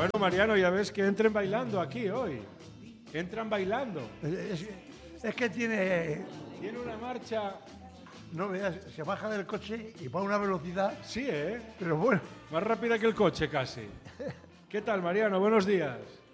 Bueno, Mariano, ya ves que entren bailando aquí hoy. Entran bailando. Es que tiene... Tiene una marcha... No veas, se baja del coche y va a una velocidad... Sí, ¿eh? Pero bueno. Más rápida que el coche, casi. ¿Qué tal, Mariano? Buenos días.